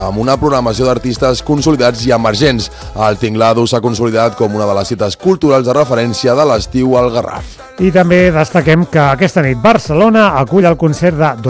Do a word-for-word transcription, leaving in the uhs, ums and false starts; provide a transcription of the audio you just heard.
amb una programació d'artistes consolidats i emergents. El Tinglado s'ha consolidat com una de les cites culturals de referència de l'estiu al Garraf. I també destaquem que aquesta nit Barcelona acull el concert de